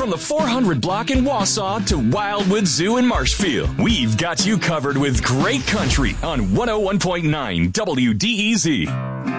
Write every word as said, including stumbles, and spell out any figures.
From the four hundred block in Wausau to Wildwood Zoo in Marshfield, we've got you covered with great country on one oh one point nine W D E Z.